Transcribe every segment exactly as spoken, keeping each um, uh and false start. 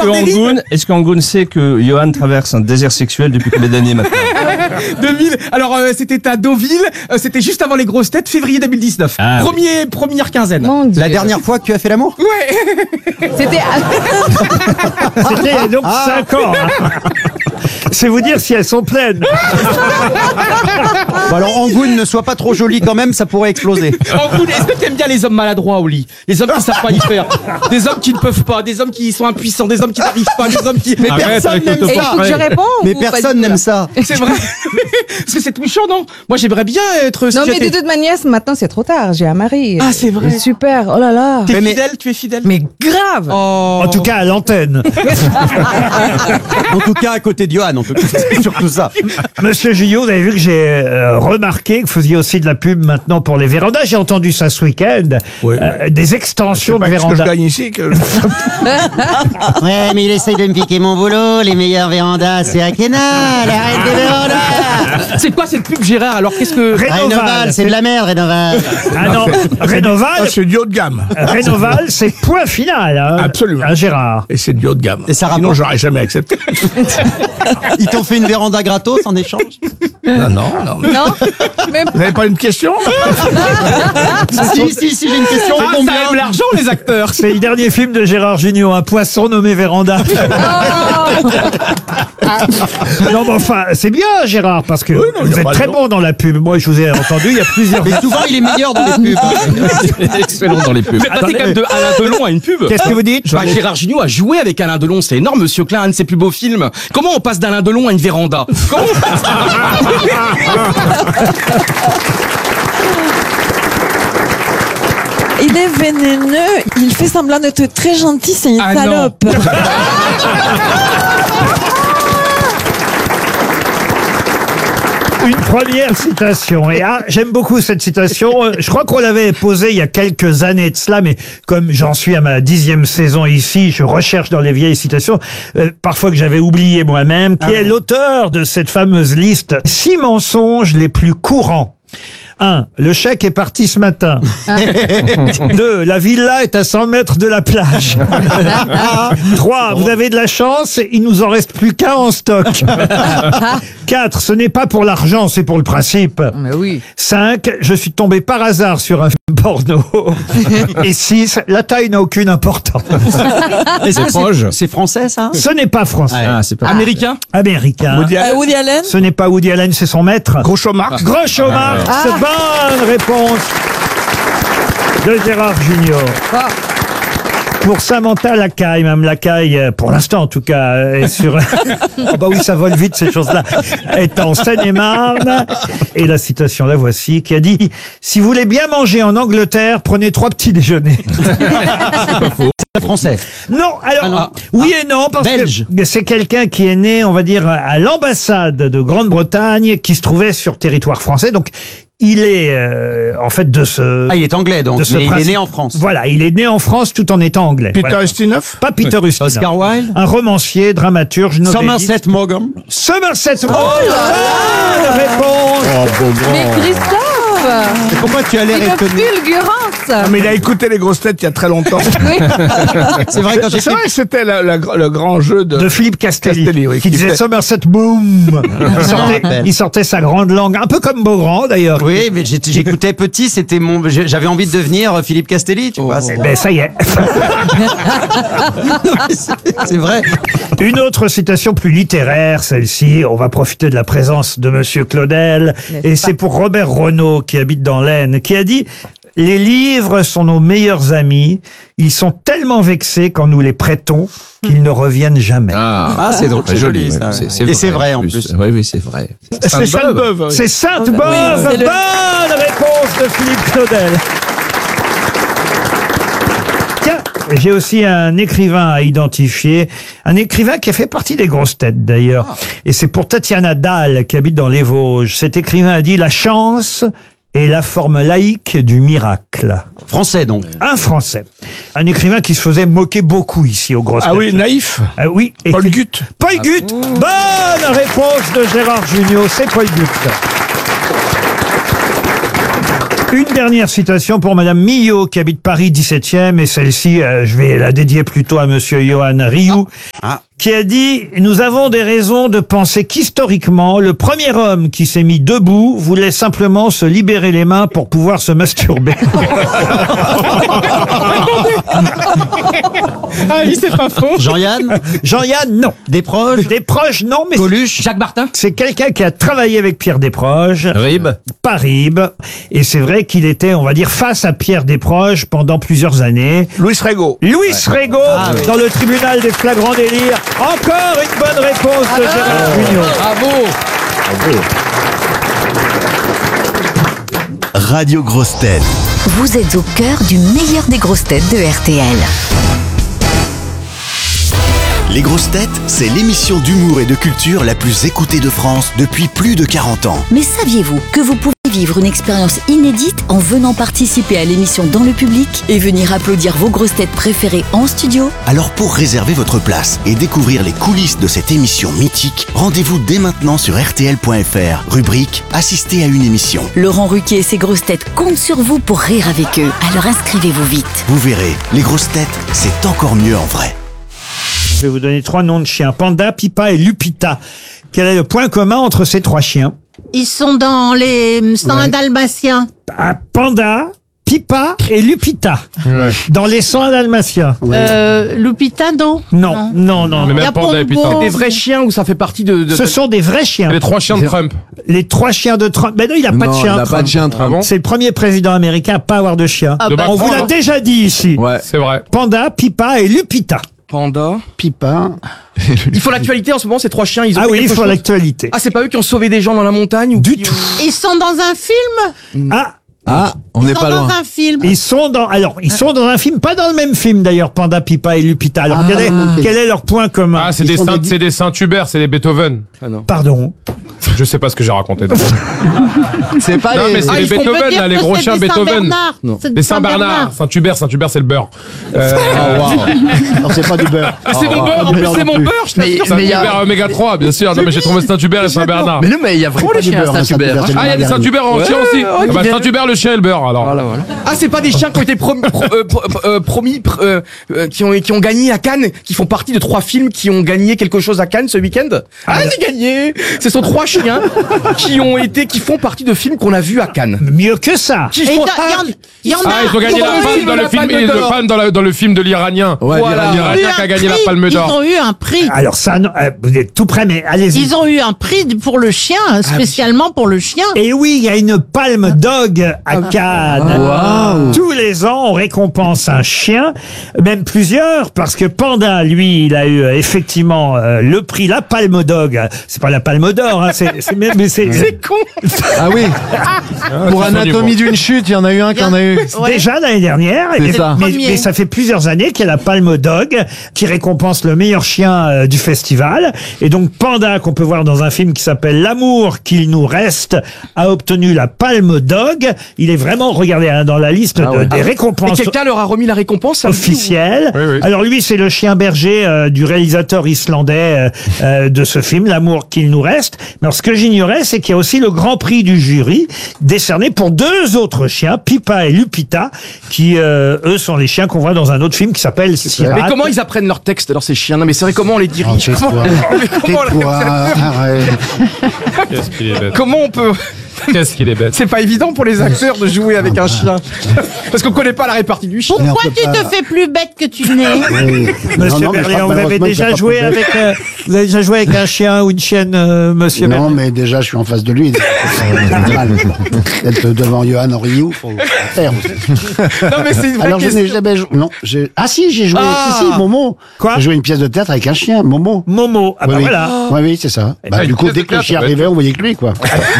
que Angoun, est-ce qu'Angoun sait que Johan traverse un désert sexuel depuis combien d'années maintenant? deux mille. Alors, euh, c'était à Deauville. Euh, c'était juste avant les grosses têtes, février deux mille dix-neuf. Ah, Premier, première quinzaine. Mon Dieu. La dernière fois que tu as fait l'amour? Ouais. C'était. C'était donc cinq ans. Hein. C'est vous dire si elles sont pleines. Bon, alors, Angoun, ne sois pas trop joli quand même, ça pourrait exploser. Angoun, est-ce que t'aimes bien les hommes maladroits au lit? Les hommes qui savent pas y faire. Des hommes qui ne peuvent pas. Des hommes qui sont impuissants. Des hommes qui n'arrivent pas. Des hommes qui. Mais Arrête personne avec n'aime Et il ça. faut que je réponds. Mais ou pas personne du tout, n'aime là ça. C'est vrai. Parce que c'est touchant, non? Moi, j'aimerais bien être. si Non, mais j'étais- de toute manière, maintenant c'est trop tard. J'ai un mari. Ah, c'est vrai. Super. Oh là là. T'es Mais- fidèle, tu es fidèle. Mais grave. Oh. En tout cas, à l'antenne. En tout cas, à côté de Johan, en tout cas. C'est surtout ça. Monsieur Gillot, vous avez vu que j'ai euh, remarqué que vous faisiez aussi de la pub maintenant pour les vérandas. J'ai entendu ça ce week-end. Oui. Euh, des extensions de Pas que ce que je vérandas. gagne ici. Que... Ouais, mais il essaye de me piquer mon boulot. Les meilleures vérandas, c'est à Kéna, la reine des vérandas. C'est quoi cette pub, Gérard? Alors, qu'est-ce que. Rénoval, c'est de la merde, Rénoval. Ah non, Rénoval, Ah, c'est du haut de gamme. Rénoval, c'est point final. Hein, Absolument. Hein, Gérard. Et c'est du haut de gamme. Et ça Sinon, rapporte. j'aurais jamais accepté. Ils t'ont fait une véranda gratos en échange? Non, non, non. Non. Mais Vous n'avez pas une question? Si, si, si, j'ai une question. Ah, Combien? ça aime l'argent, les acteurs. C'est le dernier film de Gérard Jugnot, un poisson nommé Véranda. Non, mais enfin, c'est bien, Gérard, parce que Oui, non, y vous a êtes pas de très raison. bon dans la pub. Moi, je vous ai entendu, il y a plusieurs. Mais souvent, il est meilleur dans les pubs. Excellent dans les pubs. Vous êtes passé quand même de Alain Delon à une pub. Qu'est-ce que vous dites? Bah, Gérard Jugnot a joué avec Alain Delon, c'est énorme, Monsieur Klein, un de ses plus beaux films. Comment on passe d'Alain Delon à une véranda? Comment on passe Il est vénéneux, il fait semblant d'être très gentil, c'est une Ah non. salope. Une première citation. Et ah, j'aime beaucoup cette citation. Euh, Je crois qu'on l'avait posée il y a quelques années de cela, mais comme j'en suis à ma dixième saison ici, je recherche dans les vieilles citations, euh, parfois que j'avais oublié moi-même, qui est l'auteur de cette fameuse liste. Six mensonges les plus courants. Un, le chèque est parti ce matin. Deux, la villa est à cent mètres de la plage. Trois, vous avez de la chance, il nous en reste plus qu'un en stock. Quatre, ce n'est pas pour l'argent, c'est pour le principe. Mais oui. Cinq, je suis tombé par hasard sur un film porno. Et six, la taille n'a aucune importance. Est-ce que proche. c'est c'est français, ça? Ce n'est pas français. Ah, c'est pas. Américain? Américain. Woody Euh, Allen, Woody Allen. Ce n'est pas Woody Allen, c'est son maître. Groucho Marx. Groucho Marx. Bonne réponse de Gérard Junior. Pour Samantha Lacaille, même Lacaille, euh, pour l'instant en tout cas, euh, est sur... oh bah oui, ça vole vite ces choses-là. Est en Seine-et-Marne. Et la citation, la voici, qui a dit « Si vous voulez bien manger en Angleterre, prenez trois petits déjeuners. » C'est français. Non, alors, Ah non. oui et non, parce Belge. que c'est quelqu'un qui est né, on va dire, à l'ambassade de Grande-Bretagne, qui se trouvait sur territoire français, donc il est, euh, en fait, de ce... Ah, il est anglais, donc. de ce Mais il est principe. né en France. Voilà, il est né en France tout en étant anglais. Peter Voilà. Ustinov. Pas Peter Ustinov. Oscar Wilde. Un romancier, dramaturge, novelliste. Somerset Maugham. Somerset Maugham. Bonne réponse. Mais Christophe, Et pourquoi tu as l'air une étonné? fulgurance. Ah, mais il a écouté les grosses têtes il y a très longtemps. Oui. C'est vrai, quand C'est j'étais... vrai que c'était la- la- le grand jeu de... De Philippe Castelli, Castelli, oui, qui qui disait fait- Somerset Boom. Il sortait, rappelle. il sortait sa grande langue, un peu comme Beaugrand d'ailleurs. Oui, mais j'étais- j'écoutais petit, c'était mon, j'avais envie de devenir Philippe Castelli, tu vois. c'est- Ben ça y est. C'est vrai. Une autre citation plus littéraire, celle-ci, on va profiter de la présence de Monsieur Claudel, N'est-ce et pas? c'est pour Robert Renaud, qui habite dans l'Aisne, qui a dit « Les livres sont nos meilleurs amis, ils sont tellement vexés quand nous les prêtons qu'ils ne reviennent jamais. Ah, Ah, c'est drôle, très c'est joli. joli, ça. C'est- Et c'est vrai, en plus. Oui, oui, c'est vrai. C'est Sainte-Beuve. » C'est Sainte-Beuve. c'est le- Bonne réponse de Philippe Claudel. Tiens, j'ai aussi un écrivain à identifier, un écrivain qui a fait partie des grosses têtes d'ailleurs. Et c'est pour Tatiana Dahl qui habite dans les Vosges. Cet écrivain a dit « La chance est la forme laïque du miracle ». Français, donc. Un Français. Un écrivain qui se faisait moquer beaucoup ici aux grosses Ah têtes. oui, naïf. Ah oui. Et Paul qui- Gutt. Paul Gutt. Bonne réponse de Gérard Jugnot. C'est Paul Gutt. Une dernière citation pour Madame Millot, qui habite Paris dix-septième, et celle-ci, euh, je vais la dédier plutôt à Monsieur Johan Rioux, Ah. qui a dit « Nous avons des raisons de penser qu'historiquement, le premier homme qui s'est mis debout voulait simplement se libérer les mains pour pouvoir se masturber. » Ah oui, c'est pas faux. Jean-Yann, Jean-Yann, non. des proches, Des proches, non, mais Coluche. Jacques Martin. c'est quelqu'un qui a travaillé avec Pierre Desproges. Rib. Pas Ribes. Et c'est vrai qu'il était, on va dire, face à Pierre Desproges pendant plusieurs années. Louis Rego. Louis Rego, dans le tribunal des flagrants délires. Encore une bonne réponse de Gérard Jugnot. Bravo. Radio Grosses Têtes. Vous êtes au cœur du meilleur des grosses têtes de R T L. Les Grosses Têtes, c'est l'émission d'humour et de culture la plus écoutée de France depuis plus de quarante ans. Mais saviez-vous que vous pouvez vivre une expérience inédite en venant participer à l'émission dans le public et venir applaudir vos grosses têtes préférées en studio? Alors pour réserver votre place et découvrir les coulisses de cette émission mythique, rendez-vous dès maintenant sur R T L point F R, rubrique Assister à une émission. Laurent Ruquier et ses grosses têtes comptent sur vous pour rire avec eux. Alors inscrivez-vous vite. Vous verrez, les Grosses Têtes, c'est encore mieux en vrai. Je vais vous donner trois noms de chiens. Panda, Pipa et Lupita. Quel est le point commun entre ces trois chiens? Ils sont dans les cent un dalmatiens. Ah, Panda, Pipa et Lupita. Dans les cent dalmatiens. Euh, Lupita, non. Non, non, non. Mais Il y même a Panda et Pongo. Pita. Des vrais chiens ou ça fait partie de... de- Ce sont des vrais chiens. Les trois chiens de Trump. Les trois chiens de Trump. Ben non, il n'a pas de chien. Trump. chien Trump. C'est le premier président américain à pas avoir de chien. Ah De bah, On vous Macron, l'a hein. déjà dit ici. Ouais, c'est vrai. Panda, Pipa et Lupita. Panda. Pipa. Ils font l'actualité en ce moment, ces trois chiens. Ils ont Ah fait oui, il quelque faut chose. l'actualité. Ah, c'est pas eux qui ont sauvé des gens dans la montagne ou Du qui- tout. Ils sont dans un film. Ah, Ah, on Ils sont dans un film. ils sont dans, alors, ils sont dans un film, pas dans le même film d'ailleurs, Panda, Pipa et Lupita. Alors, Ah, quel, est, ok. quel est leur point commun? Ah, c'est Ils des sont Saint, des- c'est des Saint-Hubert, c'est des Beethoven. Ah non. Pardon. Je sais pas ce que j'ai raconté. C'est pas Non, mais c'est Ah, les il faut me Beethoven, dire là, les que gros c'est chiens des Beethoven. Saint-Bernard. Non. C'est des Les Saint-Bernard, Saint-Hubert, Saint-Hubert, c'est le beurre. Euh, Non, c'est pas du beurre. Ah, c'est mon beurre, en plus c'est mon beurre, je t'assure. Saint-Hubert Oméga trois, bien sûr. Non, mais j'ai trouvé Saint-Hubert et Saint-Bernard. Mais non, mais il y a vraiment Pas les du chiens beurre, à Saint-Hubert. Saint-Hubert, c'est Ah, il y a des margarine. Saint-Hubert en chien aussi. Ah bah, Saint-Hubert, le chien et le beurre, alors. Voilà, voilà. Ah, c'est pas des chiens qui ont été promis, pro- euh, pro- euh, promis pr- euh, euh, qui ont qui ont gagné à Cannes, qui font partie de trois films qui ont gagné quelque chose à Cannes ce week-end. Ah, j'ai gagné. Ce sont trois chiens qui ont été, qui font partie de films qu'on a vus à Cannes. Mieux que ça. Qui Et il y font en- ah, il y en a. Ah, ils ont gagné Dans la le palme film, dans le la film, Palme le d'Or. palme dans, la- dans le film de l'Iranien. Voilà. L'Iranien qui a gagné la palme Ils d'or. ont eu un prix. Alors ça, non, euh, vous êtes tout près, mais allez-y. Ils ont eu un prix pour le chien, spécialement pour le chien. Et oui, il y a une palme dog à Cannes. Tous les ans, on récompense un chien, même plusieurs, parce que Panda, lui, il a eu euh, effectivement euh, le prix, la palme dog. C'est pas la palme d'or, hein, c'est c'est même, mais c'est C'est con. Ah oui. Pour c'est son Anatomie niveau. d'une chute, il y en a eu un qui en a eu. Ouais. déjà l'année dernière. C'est Et- ça. Mais, Premier. mais ça fait plusieurs années qu'il y a la palme dog qui récompense le meilleur chien euh, du festival. Et donc Panda, qu'on peut voir dans un film qui s'appelle L'amour qu'il nous reste, a obtenu la palme dog. Il est vraiment, regardez, hein, dans la liste Ah de- ouais. des Et récompenses quelqu'un leur a remis la récompense ça me dit, officiel. Oui, oui. Alors lui, c'est le chien berger euh, du réalisateur islandais euh, euh, de ce film, L'amour qu'il nous reste. Mais alors, ce que j'ignorais, c'est qu'il y a aussi le grand prix du jury décerné pour deux autres chiens, Pipa et Lupita, qui euh, eux sont les chiens qu'on voit dans un autre film qui s'appelle Sirat. Mais comment ils apprennent leur texte alors ces chiens? Non mais c'est vrai, comment on les dirige? Oh, Comment, mais comment, on- Tais-toi, arrête. Qu'est-ce qu'il est bête. comment on peut? Qu'est-ce qu'il est bête. C'est pas évident pour les acteurs de jouer avec un chien. Parce qu'on connaît pas la répartie du chien. Pourquoi on peut tu pas- te fais plus bête que tu n'es? Oui. Monsieur Non, non, mais je Berléand, crois vous avez malheureusement, déjà il faut joué pas avec, euh, vous avez déjà joué avec un chien ou une chienne, euh, Monsieur Non, Berléand? mais déjà, je suis en face de lui. C'est normal. Être devant Johan Rioux, faut faire aussi. Non mais c'est une vraie Alors, je n'ai question. jamais joué. Non, j'ai. Ah, si, j'ai joué. Ah. Si, si, Momo. Quoi? J'ai joué une pièce de théâtre avec un chien, Momo. Momo. Ah bah oui, oui. voilà. Oui, oui, c'est ça. Bah, Ah, du une coup, pièce dès de que le théâtre, chien ça va arrivait, on voyait que lui, quoi.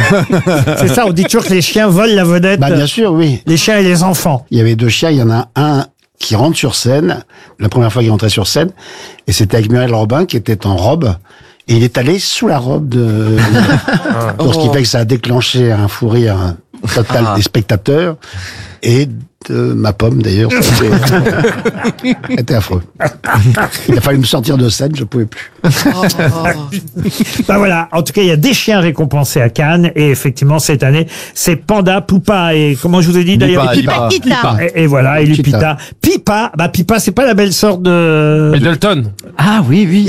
C'est ça, on dit toujours que les chiens volent la vedette. Bah, bien sûr, oui. Les chiens et les enfants. Il y avait deux chiens, il y en a un qui rentre sur scène, la première fois qu'il rentrait sur scène, et c'était avec Muriel Robin qui était en robe, et il est allé sous la robe de... Donc, ce qui fait que ça a déclenché un fou rire total des spectateurs, et de ma pomme d'ailleurs. C'était c'était affreux. Il a fallu me sortir de scène, je pouvais plus. Bah voilà, en tout cas, il y a des chiens récompensés à Cannes et effectivement cette année, c'est Panda, Poupa et comment je vous ai dit d'ailleurs, Lipa, Pipa. Lipa. Et, et voilà, et Lupita. Lupita. Pipa, bah Pipa, c'est pas la belle sorte de. Middleton. Ah oui, oui.